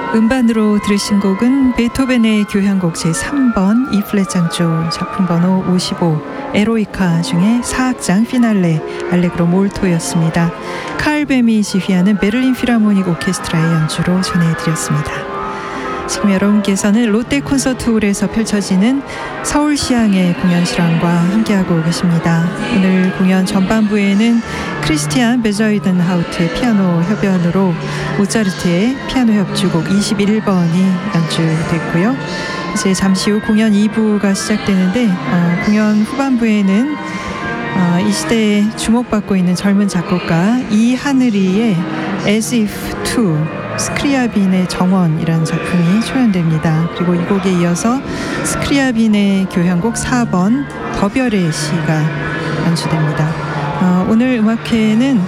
음반으로 들으신 곡은 베토벤의 교향곡 제3번 E플랫 장조 작품 번호 55 에로이카 중에 4악장 피날레 알레그로 몰토였습니다. 칼 뱀이 지휘하는 베를린 필하모닉 오케스트라의 연주로 전해드렸습니다. 지금 여러분께서는 롯데 콘서트홀에서 펼쳐지는 서울시향의 공연 실황과 함께하고 계십니다. 오늘 공연 전반부에는 크리스티안 베저이든하우트의 피아노 협연으로 모차르트의 피아노 협주곡 21번이 연주됐고요. 이제 잠시 후 공연 2부가 시작되는데 공연 후반부에는 이 시대에 주목받고 있는 젊은 작곡가 이하늘이의 As If To 스크리아빈의 정원이라는 작품이 초연됩니다. 그리고 이 곡에 이어서 스크리아빈의 교향곡 4번 더 별의 시가 연주됩니다. 오늘 음악회는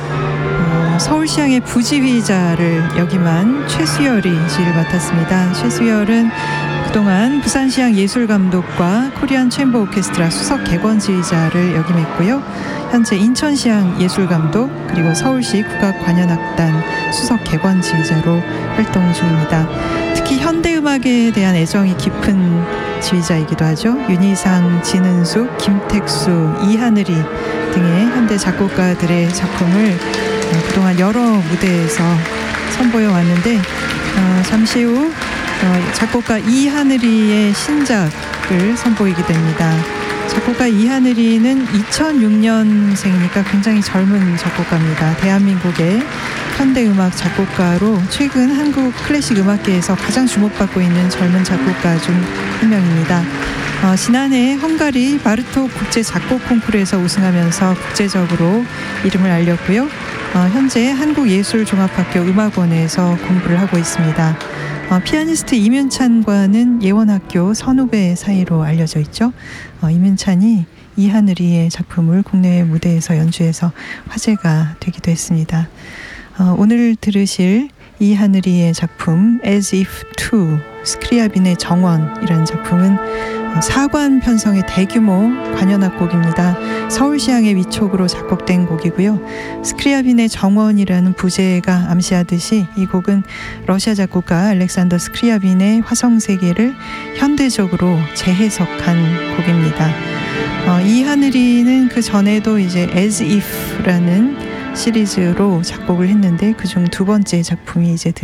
서울시향의 부지휘자를 역임한 최수열이 지휘를 맡았습니다. 최수열은 그동안 부산시향 예술감독과 코리안 챔버 오케스트라 수석 객원지휘자를 역임했고요. 현재 인천시향 예술감독 그리고 서울시 국악관현악단 수석 객원지휘자로 활동 중입니다. 특히 현대음악에 대한 애정이 깊은 지휘자이기도 하죠. 윤희상, 진은숙, 김택수, 이하늘이 등의 현대 작곡가들의 작품을 그동안 여러 무대에서 선보여 왔는데 잠시 후 작곡가 이하늘이의 신작을 선보이게 됩니다. 작곡가 이하늘이는 2006년생이니까 굉장히 젊은 작곡가입니다. 대한민국의 현대음악 작곡가로 최근 한국 클래식 음악계에서 가장 주목받고 있는 젊은 작곡가 중 한 명입니다. 지난해 헝가리 바르톡 국제 작곡 콩쿠르에서 우승하면서 국제적으로 이름을 알렸고요. 현재 한국예술종합학교 음악원에서 공부를 하고 있습니다. 피아니스트 이문찬과는 예원학교 선후배 사이로 알려져 있죠. 이문찬이 이하늘이의 작품을 국내 무대에서 연주해서 화제가 되기도 했습니다. 오늘 들으실 이하늘이의 작품 As If To 스크리아빈의 정원이라는 작품은 4관 편성의 대규모 관현악곡입니다. 서울시향의 위촉으로 작곡된 곡이고요. 스크리아빈의 정원이라는 부제가 암시하듯이 이 곡은 러시아 작곡가 알렉산더 스크리아빈의 화성세계를 현대적으로 재해석한 곡입니다. 이하늘이는 그 전에도 이제 As If라는 시리즈로 작곡을 했는데 그중 두 번째 작품이 이제